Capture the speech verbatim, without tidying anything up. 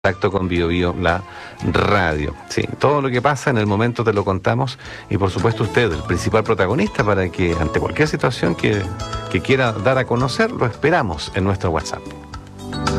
Contacto con Bio Bio, la radio. Sí, todo lo que pasa en el momento te lo contamos y por supuesto usted, el principal protagonista, para que ante cualquier situación que, que quiera dar a conocer, lo esperamos en nuestro WhatsApp.